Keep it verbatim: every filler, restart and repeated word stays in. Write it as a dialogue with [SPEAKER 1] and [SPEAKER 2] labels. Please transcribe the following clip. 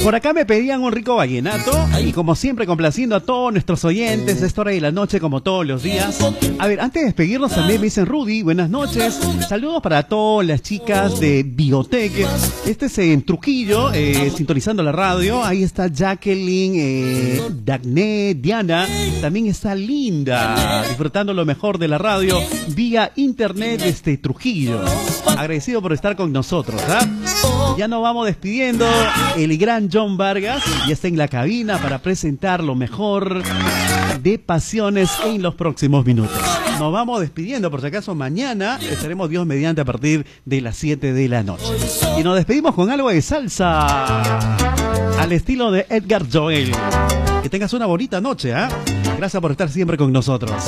[SPEAKER 1] Por acá me pedían un rico vallenato y como siempre complaciendo a todos nuestros oyentes a esta hora de la noche como todos los días. A ver, antes de despedirnos también me dicen Rudy, buenas noches. Saludos para todas las chicas de Biotech. Este es en Trujillo, eh, sintonizando la radio. Ahí está Jacqueline, eh, Dagné, Diana. También está Linda, disfrutando lo mejor de la radio vía internet desde Trujillo. Agradecido por estar con nosotros, ¿ah? Ya nos vamos despidiendo. El gran John Vargas ya está en la cabina para presentar lo mejor de Pasiones en los próximos minutos. Nos vamos despidiendo, por si acaso mañana estaremos Dios mediante a partir de las siete de la noche. Y nos despedimos con algo de salsa al estilo de Edgar Joel. Que tengas una bonita noche, ¿ah? ¿eh? Gracias por estar siempre con nosotros.